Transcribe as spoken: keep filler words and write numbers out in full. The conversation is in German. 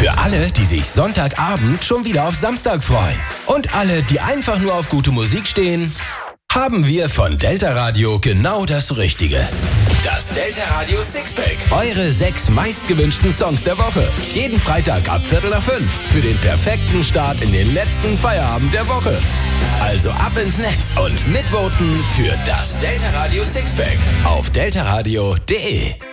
Für alle, die sich Sonntagabend schon wieder auf Samstag freuen. Und alle, die einfach nur auf gute Musik stehen, haben wir von Delta Radio genau das Richtige. Das Delta Radio Sixpack. Eure sechs meistgewünschten Songs der Woche. Jeden Freitag ab Viertel nach fünf. Für den perfekten Start in den letzten Feierabend der Woche. Also ab ins Netz und mitvoten für das Delta Radio Sixpack auf delta radio punkt de.